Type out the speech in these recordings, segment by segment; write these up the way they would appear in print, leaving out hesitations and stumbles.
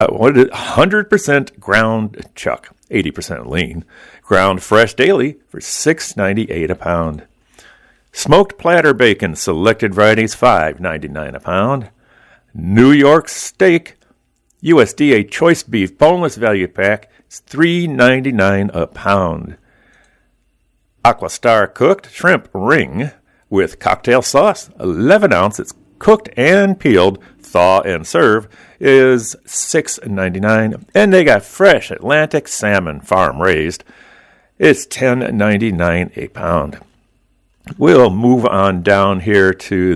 What is it? 100% ground chuck, 80% lean. Ground fresh daily for $6.98 a pound. Smoked platter bacon, selected varieties, $5.99 a pound. New York steak, USDA choice beef boneless value pack, is $3.99 a pound. Aquastar cooked shrimp ring with cocktail sauce, 11 ounces, cooked and peeled, thaw and serve, is $6.99. And they got fresh Atlantic salmon, farm raised. It's $10.99 a pound. We'll move on down here to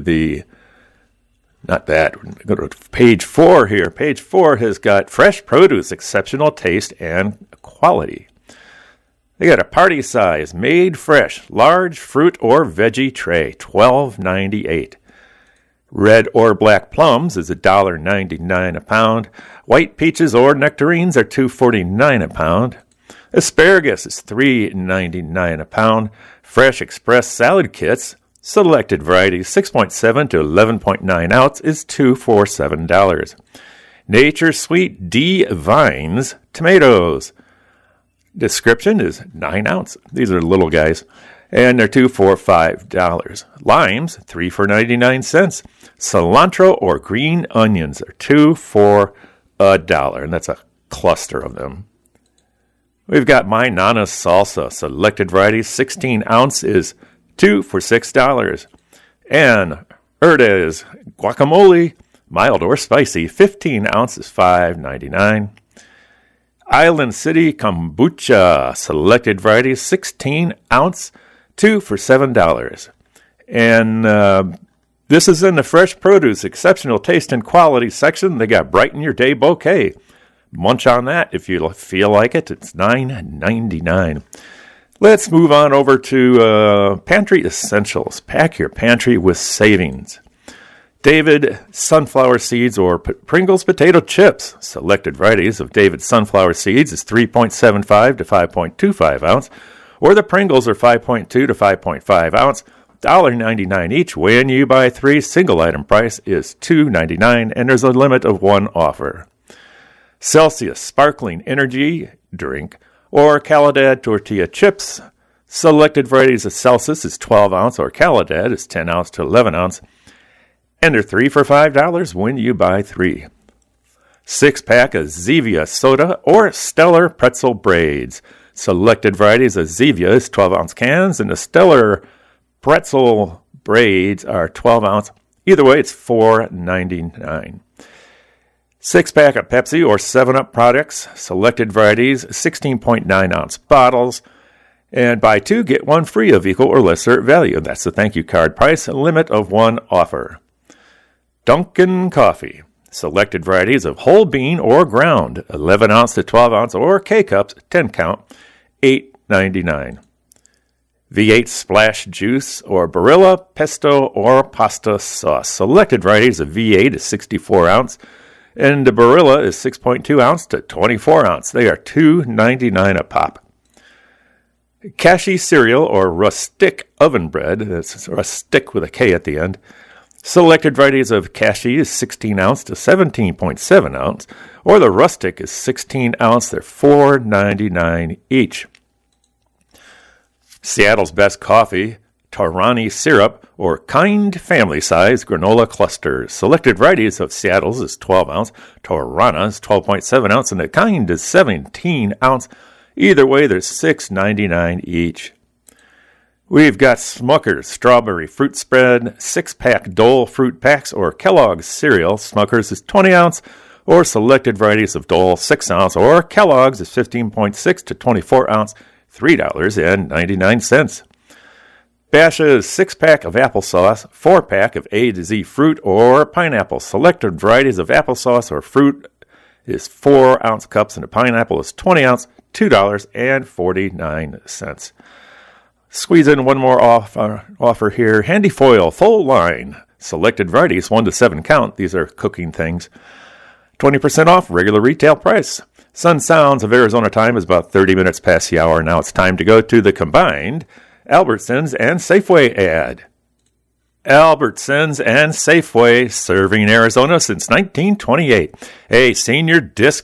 not that, go to page 4 here. Page 4 has got fresh produce, exceptional taste and quality. They got a party size, made fresh, large fruit or veggie tray, $12.98. Red or black plums is $1.99 a pound. White peaches or nectarines are $2.49 a pound. Asparagus is $3.99 a pound. Fresh express salad kits, selected varieties 6.7 to 11.9 ounce, is $2 for $7. Nature Sweet D Vines tomatoes. Description is 9 ounce. These are little guys. And they're $2 for $5. Limes, $3 for 99 cents. Cilantro or green onions are $2 for $1. And that's a cluster of them. We've got My Nana Salsa, selected varieties, 16 ounce is $2 for $6. And Erda's guacamole, mild or spicy, 15 ounce is $5.99. Island City kombucha, selected varieties, 16 ounce, $2 for $7. And this is in the fresh produce, exceptional taste and quality section. They got Brighten Your Day bouquet. Munch on that if you feel like it. It's $9.99. Let's move on over to Pantry Essentials. Pack your pantry with savings. David sunflower seeds or Pringles potato chips. Selected varieties of David sunflower seeds is 3.75 to 5.25 ounce, or the Pringles are 5.2 to 5.5 ounce. $1.99 each. When you buy 3, single item price is $2.99, and there's a limit of 1 offer. Celsius sparkling energy drink or Caladad tortilla chips. Selected varieties of Celsius is 12 ounce or Caladad is 10 ounce to 11 ounce. And they're 3 for $5 when you buy 3. 6-pack of Zevia soda or Stellar pretzel braids. Selected varieties of Zevia is 12 ounce cans, and the Stellar pretzel braids are 12 ounce. Either way, it's $4.99. 6-pack of Pepsi or 7-Up products, selected varieties, 16.9 ounce bottles, and buy 2, get 1 free of equal or lesser value. That's the thank you card price, a limit of 1 offer. Dunkin' Coffee, selected varieties of whole bean or ground, 11 ounce to 12 ounce, or K-Cups, 10 count, $8.99. V8 Splash Juice or Barilla Pesto or Pasta Sauce, selected varieties of V8 is 64 ounce, and the Barilla is 6.2 ounce to 24 ounce. They are $2.99 a pop. Kashi cereal or rustic oven bread, that's rustic with a K at the end. Selected varieties of Kashi is 16 ounce to 17.7 ounce, or the rustic is 16 ounce. They're $4.99 each. Seattle's Best Coffee, Torani syrup, or Kind family size granola clusters. Selected varieties of Seattle's is 12 ounce, Torana is 12.7 ounce, and the Kind is 17 ounce. Either way, they're $6.99 each. We've got Smucker's Strawberry Fruit Spread, 6-pack Dole Fruit Packs, or Kellogg's Cereal. Smucker's is 20 ounce, or selected varieties of Dole, 6 ounce, or Kellogg's is 15.6 to 24 ounce, $3.99. Bash's 6-pack of applesauce, 4-pack of A to Z fruit or pineapple. Selected varieties of applesauce or fruit is 4 ounce cups, and the pineapple is 20 ounce, $2.49. Squeeze in one more offer here. Handy Foil Full Line. Selected varieties, 1 to 7 count. These are cooking things. 20% off regular retail price. Sun Sounds of Arizona time is about 30 minutes past the hour. Now it's time to go to the combined Albertsons and Safeway ad. Albertsons and Safeway, serving Arizona since 1928. A senior disc